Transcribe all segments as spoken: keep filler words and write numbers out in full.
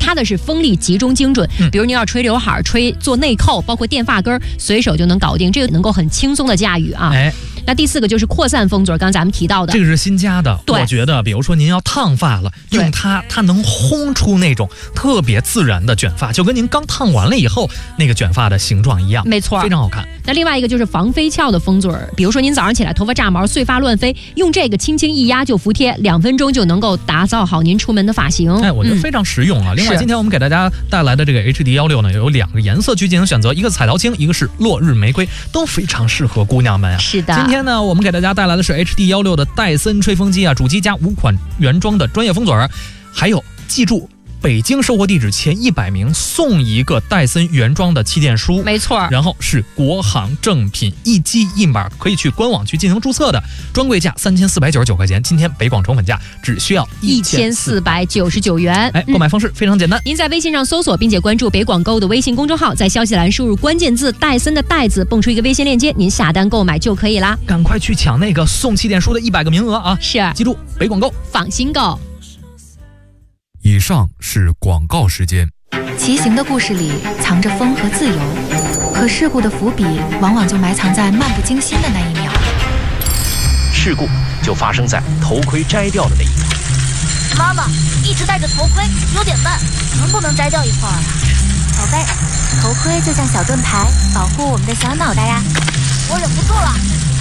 它的是风力集中精准， 嗯、 比如您要吹刘海、吹做内扣，包括垫发根，随手就能搞定，这个能够很轻松的驾驭啊。 哎。 那第四个就是扩散风嘴，刚才咱们提到的， 这个是新加的。我觉得，比如说您要烫发了，用它，它能烘出那种特别自然的卷发，就跟您刚烫完了以后那个卷发的形状一样， 没错， 非常好看。 那另外一个就是防飞翘的风嘴，比如说您早上起来头发炸毛、碎发乱飞，用这个轻轻一压就服帖，两分钟就能够打造好您出门的发型。 哎，我觉得非常实用啊。嗯、另外，今天我们给大家带来的这个 H D 一六呢，有两个颜色去进行选择，一个彩桃青，一个是落日玫瑰，都非常适合姑娘们啊。 是的。 今天呢，我们给大家带来的是 H D 一六的戴森吹风机啊，主机加五款原装的专业风嘴，还有记住。北京售货地址前一百名送一个戴森原装的气垫梳， 没错。 然后是国行正品，一机一码，可以去官网去进行注册的，专柜价三千四百九十九块钱，今天北广成本价只需要一千四百九十九元。 哎，购买方式非常简单， 嗯、您在微信上搜索并且关注北广购的微信公众号，在消息栏输入关键字戴森的戴字，蹦出一个微信链接，您下单购买就可以啦。 赶快去抢那个送气垫梳的一百个名额啊！ 是， 记住北广购， 放心购。 以上是广告时间。 骑行的故事里藏着风和自由，可事故的伏笔往往就埋藏在漫不经心的那一秒。 事故就发生在头盔摘掉的那一秒。 妈妈一直戴着头盔有点慢，能不能摘掉一会儿啊？ 宝贝，头盔就像小盾牌，保护我们的小脑袋呀。 我忍不住了。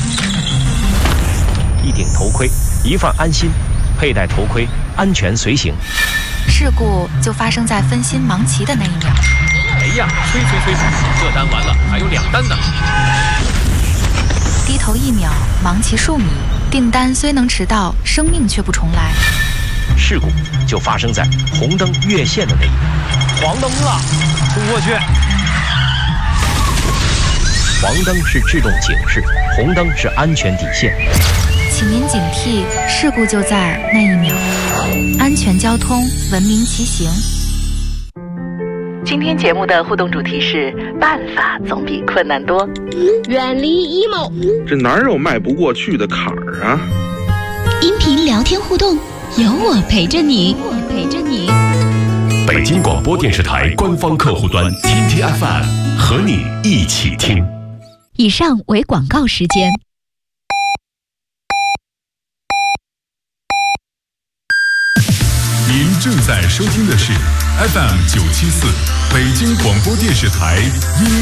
一顶头盔，一份安心，佩戴头盔，安全随行。 事故就发生在分心忙骑的那一秒。 哎呀，催催催，这单完了，还有两单呢。 低头一秒，忙骑数米，订单虽能迟到，生命却不重来。 事故就发生在红灯越线的那一秒。黄灯了，冲过去。黄灯是制动警示，红灯是安全底线。 请您警惕，事故就在那一秒。安全交通，文明骑行。 今天节目的互动主题是：办法总比困难多。 远离 emo， 这哪有迈不过去的坎儿啊？ 音频聊天互动，有我陪着你，我陪着你。 北京广播电视台官方客户端 T T F M 和你一起听。 以上为广告时间。 您正在收听的是 F M 九七四北京广播电视台音